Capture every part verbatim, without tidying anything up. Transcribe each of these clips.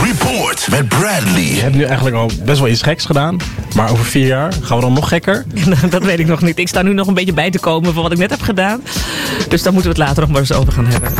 Report met Bradley. Je hebt nu eigenlijk al best wel iets geks gedaan. Maar over vier jaar gaan we dan nog gekker? Dat weet ik nog niet. Ik sta nu nog een beetje bij te komen van wat ik net heb gedaan. Dus daar moeten we het later nog maar eens over gaan hebben.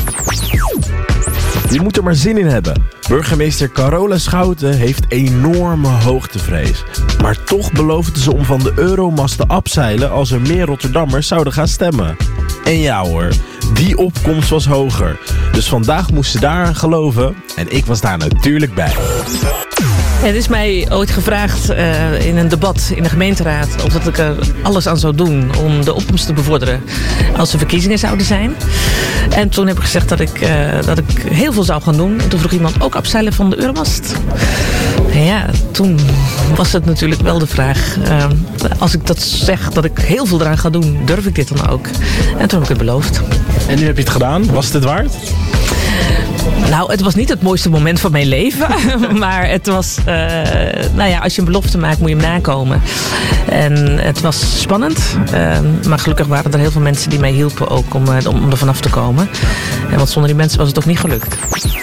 Je moet er maar zin in hebben. Burgemeester Carola Schouten heeft enorme hoogtevrees. Maar toch beloofde ze om van de Euromast te afzeilen als er meer Rotterdammers zouden gaan stemmen. En ja hoor, die opkomst was hoger. Dus vandaag moest ze daaraan geloven en ik was daar natuurlijk bij. Het is mij ooit gevraagd uh, in een debat in de gemeenteraad of dat ik er alles aan zou doen om de opkomst te bevorderen als er verkiezingen zouden zijn. En toen heb ik gezegd dat ik, uh, dat ik heel veel zou gaan doen. En toen vroeg iemand ook afzeilen van de Euromast. En ja, toen was het natuurlijk wel de vraag, uh, als ik dat zeg dat ik heel veel eraan ga doen, durf ik dit dan ook? En toen heb ik het beloofd. En nu heb je het gedaan. Was het het waard? Nou, het was niet het mooiste moment van mijn leven. Maar het was, uh, nou ja, als je een belofte maakt moet je hem nakomen. En het was spannend. Uh, maar gelukkig waren er heel veel mensen die mij hielpen ook om, uh, om er vanaf te komen. En want zonder die mensen was het toch niet gelukt.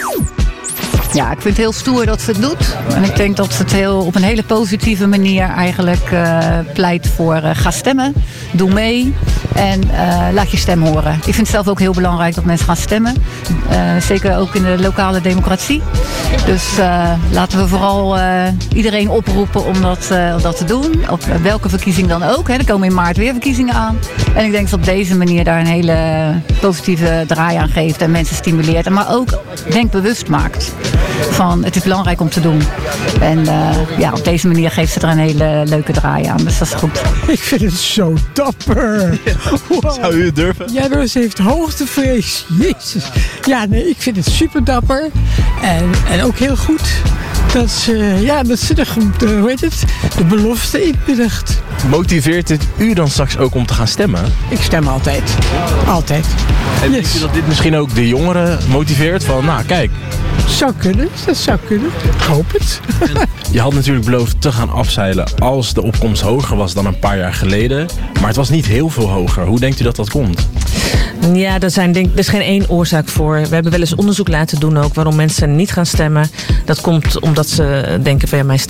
Ja, ik vind het heel stoer dat ze het doet. En ik denk dat ze het heel, op een hele positieve manier eigenlijk uh, pleit voor uh, ga stemmen. Doe mee. En uh, laat je stem horen. Ik vind het zelf ook heel belangrijk dat mensen gaan stemmen. Uh, zeker ook in de lokale democratie. Dus uh, laten we vooral uh, iedereen oproepen om dat, uh, om dat te doen. Op welke verkiezing dan ook. Hè. Er komen in maart weer verkiezingen aan. En ik denk dat op deze manier daar een hele positieve draai aan geeft. En mensen stimuleert. Maar ook denkbewust maakt. Van het is belangrijk om te doen. En uh, ja, op deze manier geeft ze er een hele leuke draai aan. Dus dat is goed. Ik vind het zo dapper. Wow. Zou u het durven? Ja, maar ze heeft hoogtevrees. Jezus. Ja, nee, ik vind het super dapper. En, en ook heel goed dat ze, ja, dat ze de, de, hoe heet het, de belofte inbrengt. Motiveert het u dan straks ook om te gaan stemmen? Ik stem altijd. Altijd. En Yes. denk je dat dit misschien ook de jongeren motiveert? Van, nou kijk. Zou kunnen, dat zou kunnen. Ik hoop het. Je had natuurlijk beloofd te gaan afzeilen als de opkomst hoger was dan een paar jaar geleden. Maar het was niet heel veel hoger. Hoe denkt u dat dat komt? Ja, er, zijn, denk, er is geen één oorzaak voor. We hebben wel eens onderzoek laten doen ook waarom mensen niet gaan stemmen. Dat komt omdat ze denken van ja, mijn stem